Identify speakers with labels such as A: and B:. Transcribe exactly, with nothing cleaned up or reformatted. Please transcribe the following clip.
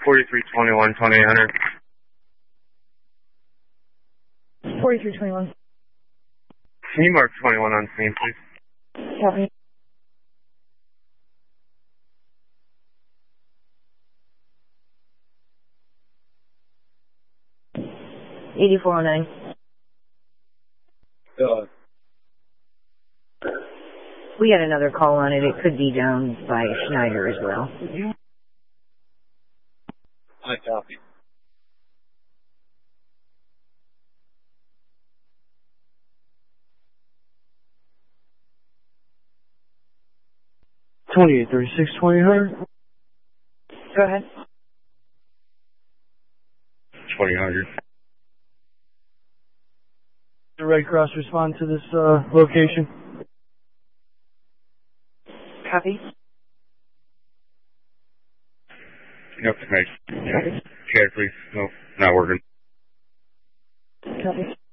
A: forty-three twenty-one, twenty-eight hundred.
B: forty-three twenty-one.
A: Can you mark twenty-one on scene, please?
B: Copy. eighty-four oh nine.
A: Uh,
B: We got another call on it. It could be down by Schneider as well.
A: I copy.
C: twenty-eight thirty-six, twenty hundred.
B: Go ahead.
A: twenty hundred.
C: The Red Cross respond to this uh, location?
B: Copy.
A: No information. Care, please. No, not working.
B: Copy.